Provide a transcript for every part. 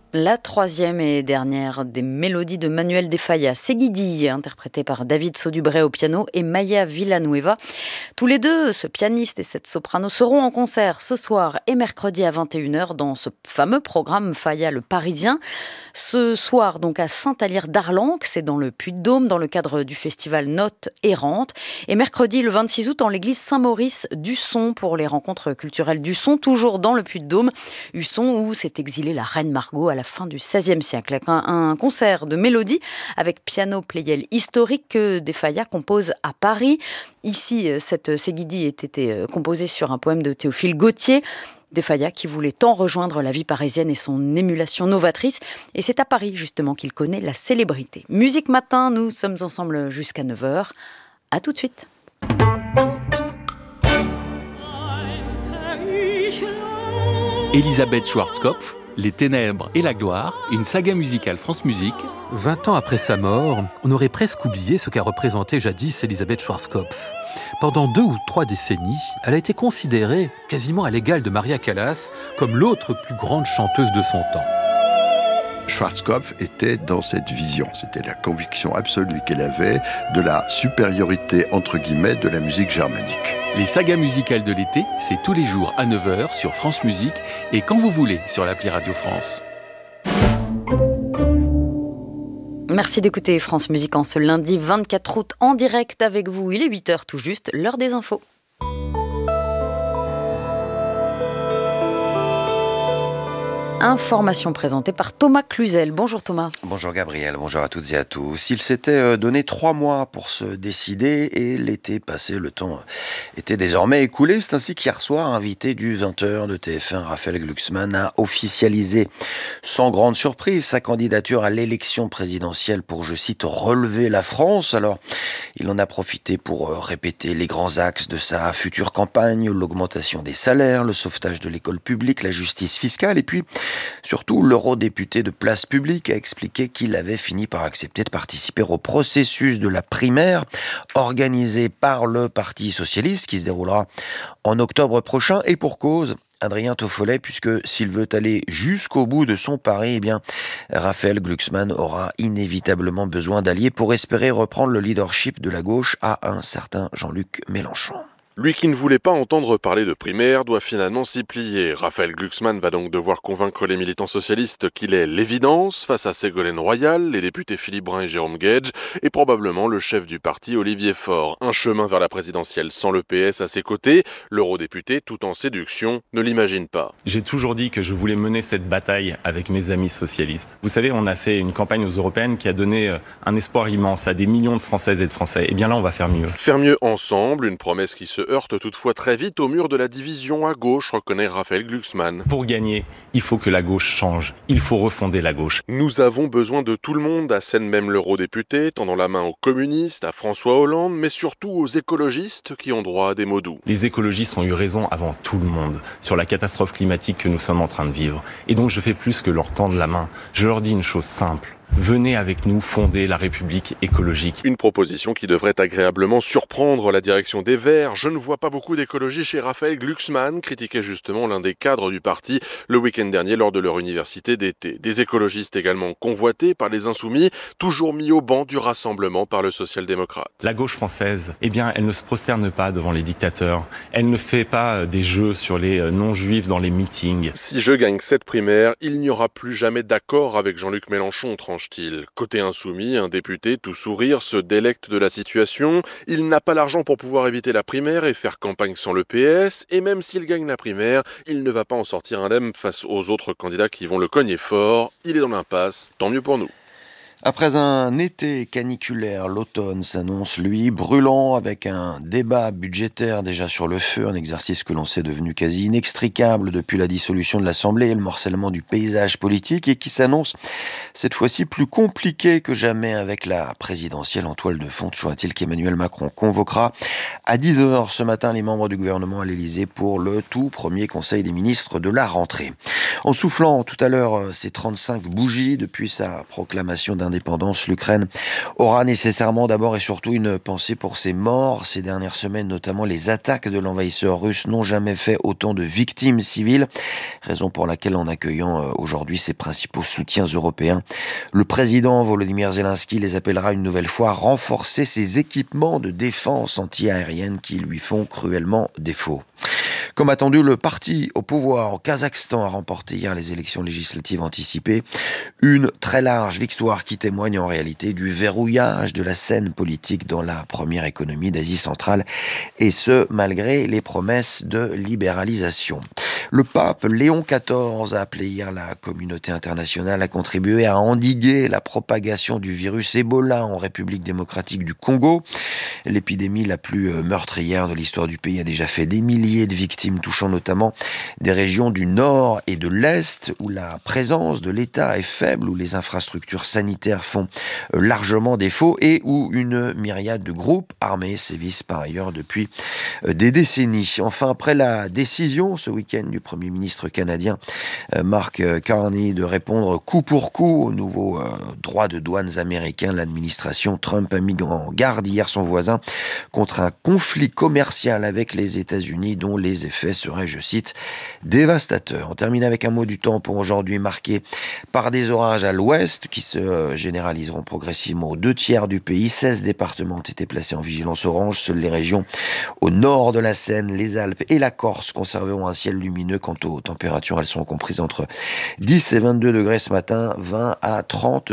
La troisième et dernière des mélodies de Manuel de Falla, Seguidi, interprétée par David Saudubré au piano et Maya Villanueva. Tous les deux, ce pianiste et cette soprano, seront en concert ce soir et mercredi à 21h dans ce fameux programme Falla le Parisien. Ce soir, donc à Saint-Alyre d'Arlanque, c'est dans le Puy-de-Dôme, dans le cadre du festival Notes Errantes. Et mercredi, le 26 août, en l'église Saint-Maurice d'Usson, pour les rencontres culturelles d'Usson, toujours dans le Puy-de-Dôme. Usson, où s'est exilée la reine Margot à la fin du XVIe siècle. Un concert de mélodie avec piano pléiel historique que de Falla compose à Paris. Ici, cette Seguidi était composée sur un poème de Théophile Gautier. De Falla qui voulait tant rejoindre la vie parisienne et son émulation novatrice. Et c'est à Paris, justement, qu'il connaît la célébrité. Musique Matin, nous sommes ensemble jusqu'à 9h. À tout de suite. Elisabeth Schwarzkopf, Les Ténèbres et la Gloire, une saga musicale France Musique. 20 ans après sa mort, on aurait presque oublié ce qu'a représenté jadis Elisabeth Schwarzkopf. Pendant 2 ou 3 décennies, elle a été considérée, quasiment à l'égal de Maria Callas, comme l'autre plus grande chanteuse de son temps. Schwarzkopf était dans cette vision. C'était la conviction absolue qu'elle avait de la supériorité, entre guillemets, de la musique germanique. Les sagas musicales de l'été, c'est tous les jours à 9h sur France Musique et quand vous voulez sur l'appli Radio France. Merci d'écouter France Musique en ce lundi 24 août en direct avec vous. Il est 8h tout juste, l'heure des infos. Information présentée par Thomas Cluzel. Bonjour Thomas. Bonjour Gabriel, bonjour à toutes et à tous. Il s'était donné 3 mois pour se décider et l'été passé, le temps était désormais écoulé. C'est ainsi qu'hier soir, invité du 20h de TF1, Raphaël Glucksmann a officialisé sans grande surprise sa candidature à l'élection présidentielle pour, je cite, relever la France. Alors, il en a profité pour répéter les grands axes de sa future campagne, l'augmentation des salaires, le sauvetage de l'école publique, la justice fiscale et puis surtout, l'eurodéputé de Place Publique a expliqué qu'il avait fini par accepter de participer au processus de la primaire organisé par le Parti socialiste qui se déroulera en octobre prochain et pour cause. Adrien Toffolet, puisque s'il veut aller jusqu'au bout de son pari, eh bien, Raphaël Glucksmann aura inévitablement besoin d'alliés pour espérer reprendre le leadership de la gauche à un certain Jean-Luc Mélenchon. Lui qui ne voulait pas entendre parler de primaire doit finalement s'y plier. Raphaël Glucksmann va donc devoir convaincre les militants socialistes qu'il est l'évidence face à Ségolène Royal, les députés Philippe Brun et Jérôme Guedj et probablement le chef du parti Olivier Faure. Un chemin vers la présidentielle sans le PS à ses côtés, l'eurodéputé, tout en séduction, ne l'imagine pas. J'ai toujours dit que je voulais mener cette bataille avec mes amis socialistes. Vous savez, on a fait une campagne aux européennes qui a donné un espoir immense à des millions de Françaises et de Français. Et bien là, on va faire mieux. Faire mieux ensemble, une promesse qui se heurte toutefois très vite au mur de la division à gauche, reconnaît Raphaël Glucksmann. Pour gagner, il faut que la gauche change. Il faut refonder la gauche. Nous avons besoin de tout le monde, assène même l'eurodéputé, tendant la main aux communistes, à François Hollande, mais surtout aux écologistes qui ont droit à des mots doux. Les écologistes ont eu raison avant tout le monde sur la catastrophe climatique que nous sommes en train de vivre. Et donc je fais plus que leur tendre la main. Je leur dis une chose simple. Venez avec nous fonder la République écologique. Une proposition qui devrait agréablement surprendre la direction des Verts. Je ne vois pas beaucoup d'écologie chez Raphaël Glucksmann, critiquait justement l'un des cadres du parti le week-end dernier lors de leur université d'été. Des écologistes également convoités par les Insoumis, toujours mis au banc du rassemblement par le social-démocrate. La gauche française, eh bien, elle ne se prosterne pas devant les dictateurs. Elle ne fait pas des jeux sur les non-juifs dans les meetings. Si je gagne cette primaire, il n'y aura plus jamais d'accord avec Jean-Luc Mélenchon, tranche-t-il. Côté insoumis, un député tout sourire se délecte de la situation. Il n'a pas l'argent pour pouvoir éviter la primaire et faire campagne sans le PS. Et même s'il gagne la primaire, il ne va pas en sortir indemne face aux autres candidats qui vont le cogner fort. Il est dans l'impasse, tant mieux pour nous. Après un été caniculaire, l'automne s'annonce, lui, brûlant avec un débat budgétaire déjà sur le feu, un exercice que l'on sait devenu quasi inextricable depuis la dissolution de l'Assemblée et le morcellement du paysage politique et qui s'annonce cette fois-ci plus compliqué que jamais avec la présidentielle en toile de fond. Toujours est-il qu'Emmanuel Macron convoquera à 10h ce matin les membres du gouvernement à l'Élysée pour le tout premier conseil des ministres de la rentrée. En soufflant tout à l'heure ses 35 bougies depuis sa proclamation d'un indépendance, l'Ukraine aura nécessairement d'abord et surtout une pensée pour ses morts. Ces dernières semaines, notamment, les attaques de l'envahisseur russe n'ont jamais fait autant de victimes civiles, raison pour laquelle, en accueillant aujourd'hui ses principaux soutiens européens, le président Volodymyr Zelensky les appellera une nouvelle fois à renforcer ses équipements de défense anti-aérienne qui lui font cruellement défaut. Comme attendu, le parti au pouvoir au Kazakhstan a remporté hier les élections législatives anticipées. Une très large victoire qui témoigne en réalité du verrouillage de la scène politique dans la première économie d'Asie centrale, et ce, malgré les promesses de libéralisation. Le pape Léon XIV a appelé hier la communauté internationale à contribuer à endiguer la propagation du virus Ebola en République démocratique du Congo. L'épidémie la plus meurtrière de l'histoire du pays a déjà fait des milliers de victimes, touchant notamment des régions du nord et de l'est où la présence de l'État est faible, où les infrastructures sanitaires font largement défaut et où une myriade de groupes armés sévissent par ailleurs depuis des décennies. Enfin, après la décision ce week-end du Premier ministre canadien Mark Carney de répondre coup pour coup aux nouveaux droits de douanes américains, l'administration Trump a mis en garde hier son voisin contre un conflit commercial avec les États-Unis dont les effets seraient, je cite, dévastateurs. On termine avec un mot du temps pour aujourd'hui, marqué par des orages à l'ouest qui se généraliseront progressivement aux 2/3 du pays. 16 départements ont été placés en vigilance orange. Seules les régions au nord de la Seine, les Alpes et la Corse conserveront un ciel lumineux. Quant aux températures, elles sont comprises entre 10 et 22 degrés ce matin, 20 à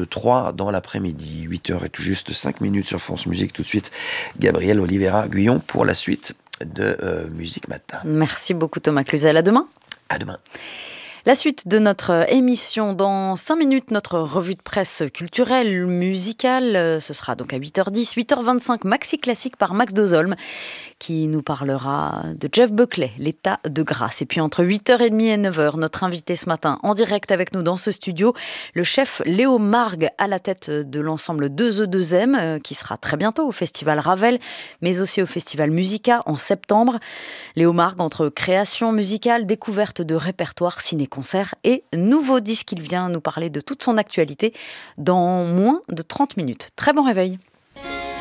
33 dans l'après-midi. 8h et tout juste 5 minutes sur France Musique. Tout de suite, Gabriel Oliveira Guyon pour la suite de Musique Matin. Merci beaucoup Thomas Cluzel. À demain. À demain. La suite de notre émission dans 5 minutes, notre revue de presse culturelle, musicale. Ce sera donc à 8h10, 8h25, Maxi Classique par Max Dozolm, qui nous parlera de Jeff Buckley, l'état de grâce. Et puis entre 8h30 et 9h, notre invité ce matin en direct avec nous dans ce studio, le chef Léo Margue à la tête de l'ensemble 2E2M, qui sera très bientôt au Festival Ravel, mais aussi au Festival Musica en septembre. Léo Margue, entre création musicale, découverte de répertoire, ciné-concert et nouveau disque, il vient nous parler de toute son actualité dans moins de 30 minutes. Très bon réveil.